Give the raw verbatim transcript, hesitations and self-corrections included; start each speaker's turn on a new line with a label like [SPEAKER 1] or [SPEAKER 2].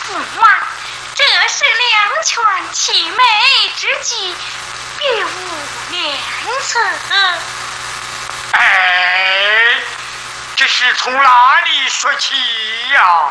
[SPEAKER 1] 父王，这是两全其美之计，别无良策。
[SPEAKER 2] 哎，这是从哪里说起呀？